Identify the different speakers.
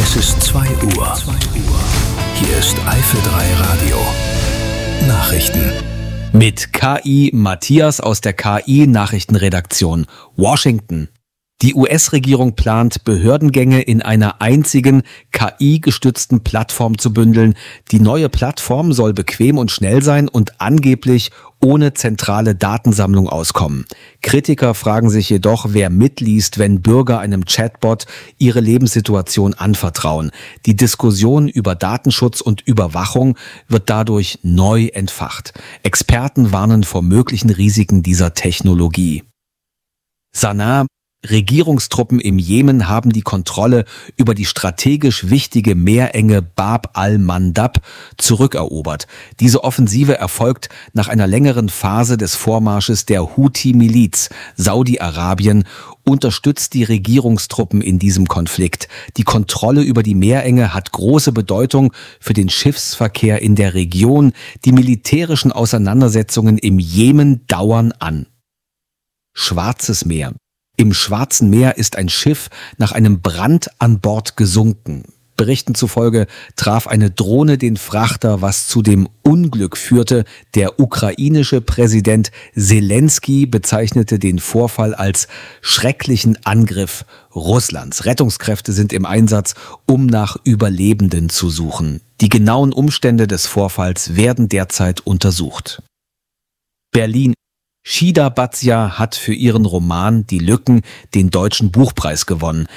Speaker 1: Es ist 2 Uhr. Hier ist Eifel 3 Radio. Nachrichten.
Speaker 2: Mit KI Matthias aus der KI-Nachrichtenredaktion Washington. Die US-Regierung plant, Behördengänge in einer einzigen KI-gestützten Plattform zu bündeln. Die neue Plattform soll bequem und schnell sein und angeblich ohne zentrale Datensammlung auskommen. Kritiker fragen sich jedoch, wer mitliest, wenn Bürger einem Chatbot ihre Lebenssituation anvertrauen. Die Diskussion über Datenschutz und Überwachung wird dadurch neu entfacht. Experten warnen vor möglichen Risiken dieser Technologie. Sanaa: Regierungstruppen im Jemen haben die Kontrolle über die strategisch wichtige Meerenge Bab al-Mandab zurückerobert. Diese Offensive erfolgt nach einer längeren Phase des Vormarsches der Houthi-Miliz. Saudi-Arabien unterstützt die Regierungstruppen in diesem Konflikt. Die Kontrolle über die Meerenge hat große Bedeutung für den Schiffsverkehr in der Region. Die militärischen Auseinandersetzungen im Jemen dauern an. Schwarzes Meer. Im Schwarzen Meer ist ein Schiff nach einem Brand an Bord gesunken. Berichten zufolge traf eine Drohne den Frachter, was zu dem Unglück führte. Der ukrainische Präsident Selenskyj bezeichnete den Vorfall als schrecklichen Angriff Russlands. Rettungskräfte sind im Einsatz, um nach Überlebenden zu suchen. Die genauen Umstände des Vorfalls werden derzeit untersucht. Berlin. Shida Batzia hat für ihren Roman Die Lücken den Deutschen Buchpreis gewonnen.